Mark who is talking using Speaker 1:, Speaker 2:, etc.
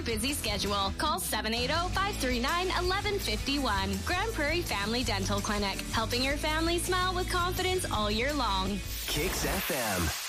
Speaker 1: busy schedule. Call 780-539-1151. Grand Prairie Family Dental Clinic, helping your family smile with confidence all year long.
Speaker 2: Kicks FM.